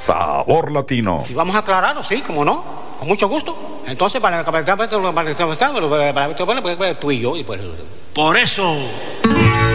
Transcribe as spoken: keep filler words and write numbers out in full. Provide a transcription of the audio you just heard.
Sabor Latino. Y vamos a aclararlo, sí, como no, con mucho gusto. Entonces, para para para para para para para para para para tú y yo y pues Por eso